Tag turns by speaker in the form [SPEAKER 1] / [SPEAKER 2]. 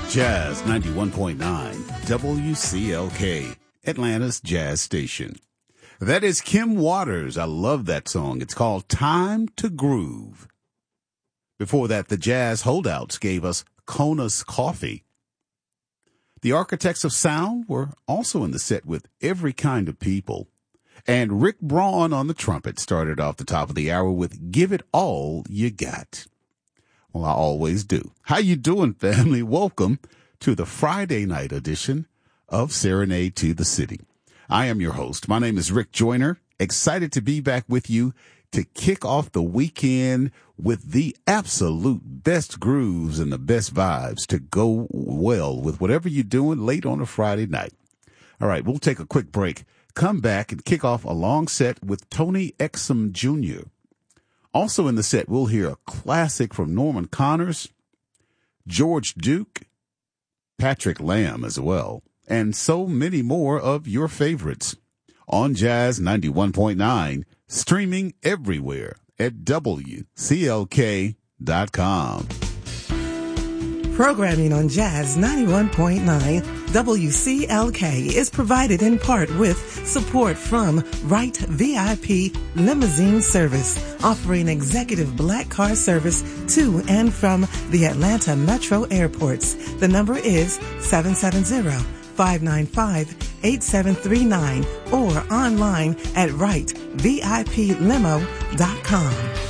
[SPEAKER 1] Jazz 91.9 WCLK, Atlanta's Jazz Station. That is Kim Waters. I love that song. It's called Time to Groove. Before that, the Jazz Holdouts gave us Kona's Coffee. The Architects of Sound were also in the set with Every Kind of People. And Rick Braun on the trumpet started off the top of the hour with Give It All You Got. Well, I always do. How you doing, family? Welcome to the Friday night edition of Serenade to the City. I am your host. My name is Rick Joyner. Excited to be back with you to kick off the weekend with the absolute best grooves and the best vibes to go well with whatever you're doing late on a Friday night. All right, we'll take a quick break, come back and kick off a long set with Tony Exum Jr. Also in the set, we'll hear a classic from Norman Connors, George Duke, Patrick Lamb as well, and so many more of your favorites on Jazz 91.9, streaming everywhere at WCLK.com.
[SPEAKER 2] Programming on Jazz 91.9 WCLK is provided in part with support from Wright VIP Limousine Service, offering executive black car service to and from the Atlanta Metro airports. The number is 770-595-8739 or online at wrightviplimo.com.